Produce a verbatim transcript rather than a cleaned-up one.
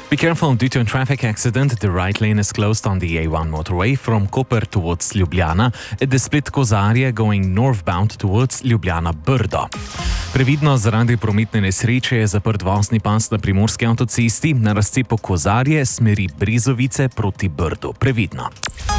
Be careful, due to a traffic accident, the right lane is closed on the A one motorway from Koper towards Ljubljana at the split Kozarje going northbound towards Ljubljana Brdo. Previdno, zaradi prometne nesreče je zaprt vozni pas na primorski avtocesti na razcepu Kozarje smeri Brezovice proti Brdu. Previdno.